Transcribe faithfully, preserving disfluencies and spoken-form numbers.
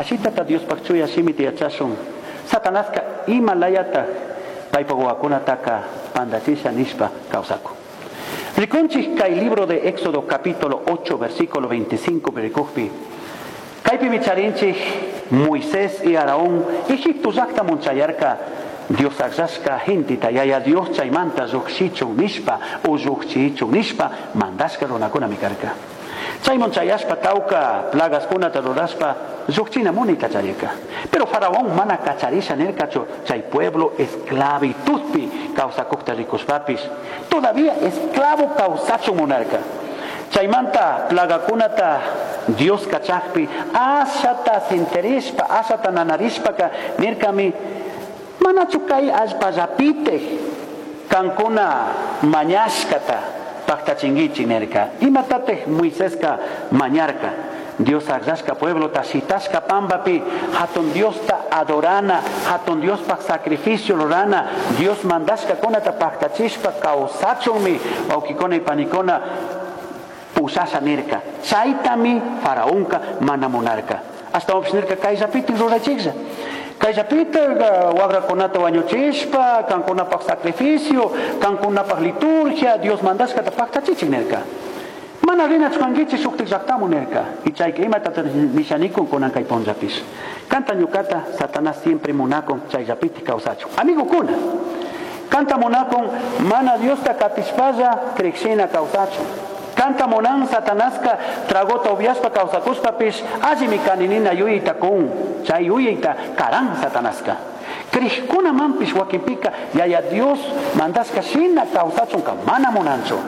Mashitata Dios pachuya simiti achashun. Satanaska Himalayata paipaguakunataka pandachisha nispa causaco. Riconchis kai libro de Éxodo capítulo ocho versículo veinticinco bericujpi. Kaipi micharinchis Moisés y Araón Egipto zakta munchayarka Dios agzaska gente tayaya Dios chaymanta zuxicho nispa o zuxicho nispa mandaska ronakuna mikarka. Chaymon chayaspa tauka plagas kuna taroraspa zuxchina monita chayeka. Pero Faraón mana cacharisha nercacho chay pueblo esclavitudpi causa cocta ricos papis. Todavía esclavo causacho monarca. Chaymanta plaga kunata Dios cachakpi asata sinterispa asata nanarispa ka nerkami manachukai aspazapite kankuna mañaskata paktachingichi nerka imatate Moiséska mañarka Dios agzaska pueblo tasitasca pambapi hatun Dios ta adorana hatun Dios pa sacrificio lorana Dios mandaska kunata paktachispa kausachumi aukikona panikona pusasa nerka chaitami faraonka mana monarca hasta obsnerka kaisapiti rurachigza kaisapita wagra konata wañuchispa kankuna pa sacrificio kankuna pa liturgia Dios mandaska ta paktachichi nerka mana rina chkangichi sukti zaktamu nerka y chayke imata nishanikun konan kay ponzapis canta ñukata Satanás siempre monakon chaysapiti kausachu amigo kuna canta monakon mana Dios ta katispaza krexena kausachu canta monan Satanaska tragota obiaspa causakuspa pis azimi kaninina yuyita kun chay yuyita karan Satanaska krishkuna mampis wakipika yaya Dios mandaska shina causachun ka mana monancho